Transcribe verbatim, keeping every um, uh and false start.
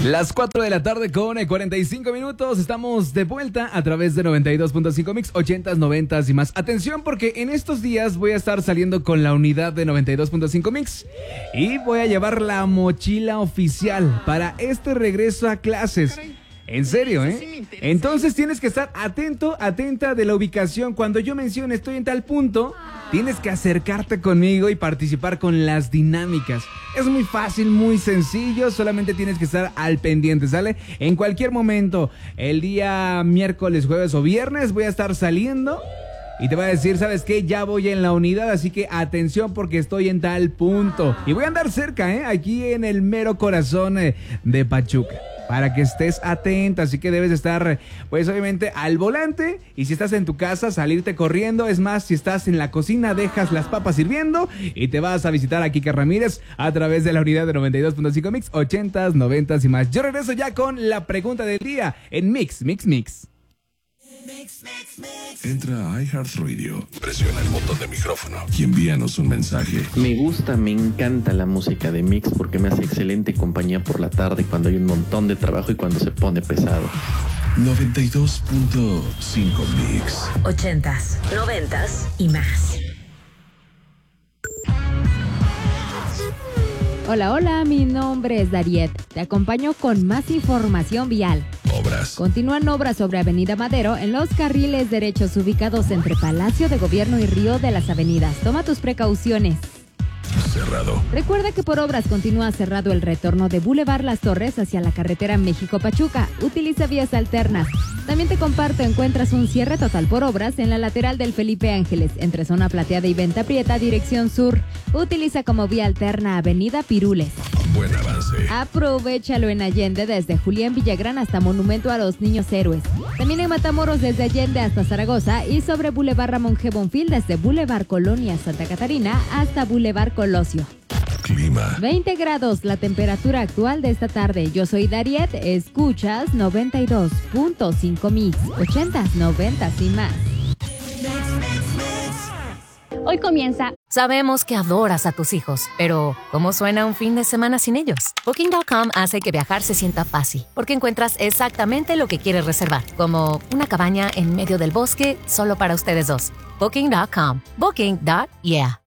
Las cuatro de la tarde con cuarenta y cinco minutos. Estamos de vuelta a través de noventa y dos punto cinco Mix, ochentas, noventas y más. Atención, porque en estos días voy a estar saliendo con la unidad de noventa y dos punto cinco Mix y voy a llevar la mochila oficial para este regreso a clases. En serio, ¿eh? Entonces tienes que estar atento, atenta de la ubicación. Cuando yo mencione estoy en tal punto, tienes que acercarte conmigo y participar con las dinámicas. Es muy fácil, muy sencillo, solamente tienes que estar al pendiente, ¿sale? En cualquier momento, el día miércoles, jueves o viernes voy a estar saliendo y te voy a decir, ¿sabes qué? Ya voy en la unidad, así que atención porque estoy en tal punto. Y voy a andar cerca, ¿eh? Aquí en el mero corazón eh, de Pachuca. Para que estés atenta, así que debes estar, pues obviamente, al volante. Y si estás en tu casa, salirte corriendo. Es más, si estás en la cocina, dejas las papas hirviendo y te vas a visitar a Kika Ramírez a través de la unidad de noventa y dos punto cinco Mix, ochentas, noventas y más. Yo regreso ya con la pregunta del día en Mix, Mix, Mix. Mix, mix, mix. Entra a iHeartRadio, presiona el botón de micrófono y envíanos un mensaje. Me gusta, me encanta la música de Mix porque me hace excelente compañía por la tarde cuando hay un montón de trabajo y cuando se pone pesado. noventa y dos punto cinco Mix. Ochentas, noventas y más. Hola, hola, mi nombre es Dariet. Te acompaño con más información vial. Obras. Continúan obras sobre Avenida Madero en los carriles derechos ubicados entre Palacio de Gobierno y Río de las Avenidas. Toma tus precauciones. Cerrado. Recuerda que por obras continúa cerrado el retorno de Boulevard Las Torres hacia la carretera México-Pachuca. Utiliza vías alternas. También te comparto, encuentras un cierre total por obras en la lateral del Felipe Ángeles, entre Zona Plateada y Venta Prieta, dirección sur. Utiliza como vía alterna Avenida Pirules. Buen avance. Aprovechalo en Allende desde Julián Villagrán hasta Monumento a los Niños Héroes. También en Matamoros desde Allende hasta Zaragoza y sobre Boulevard Ramón G. Bonfil desde Boulevard Colonia Santa Catarina hasta Boulevard Colosio. Clima. veinte grados la temperatura actual de esta tarde. Yo soy Dariet, escuchas noventa y dos punto cinco Mix, ochentas, noventas y más. Hoy comienza. Sabemos que adoras a tus hijos, pero ¿cómo suena un fin de semana sin ellos? Booking punto com hace que viajar se sienta fácil, porque encuentras exactamente lo que quieres reservar, como una cabaña en medio del bosque solo para ustedes dos. Booking punto com. Booking. Yeah.